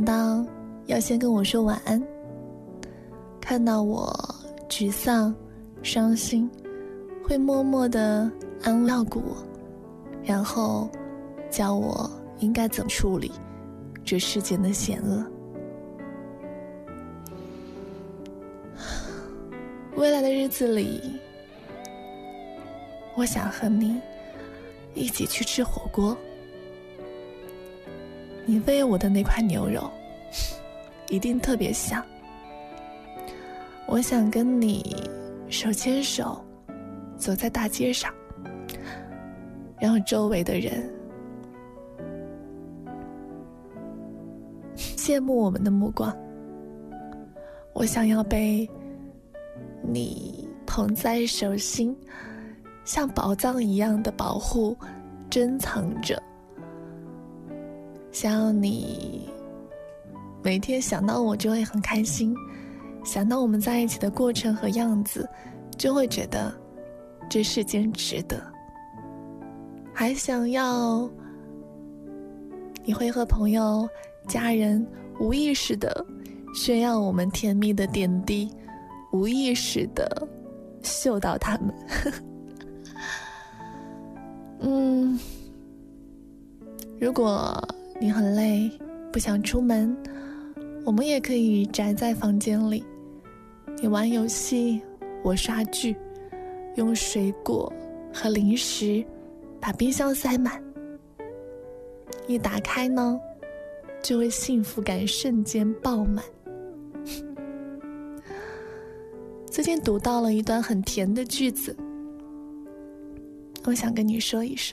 到要先跟我说晚安，看到我沮丧伤心，会默默地安慰照顾我，然后教我应该怎么处理这世间的险恶。未来的日子里，我想和你一起去吃火锅。你喂我的那块牛肉一定特别香。我想跟你手牵手走在大街上，让周围的人羡慕我们的目光。我想要被你捧在手心，像宝藏一样的保护珍藏着。想要你每天想到我就会很开心，想到我们在一起的过程和样子，就会觉得这世间值得。还想要你会和朋友家人无意识地炫耀我们甜蜜的点滴，无意识地嗅到他们如果你很累不想出门，我们也可以宅在房间里，你玩游戏，我刷剧，用水果和零食把冰箱塞满，一打开呢就会幸福感瞬间爆满。最近读到了一段很甜的句子，我想跟你说一声，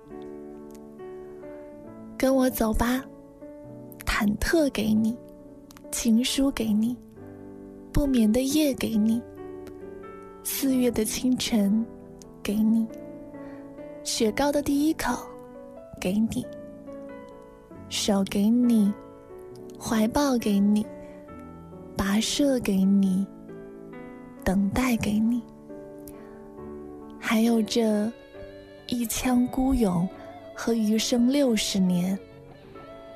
跟我走吧，忐忑给你，情书给你，不眠的夜给你，4月的清晨给你，雪糕的第一口给你，手给你，怀抱给你，跋涉给你，等待给你，还有这一腔孤勇和余生60年，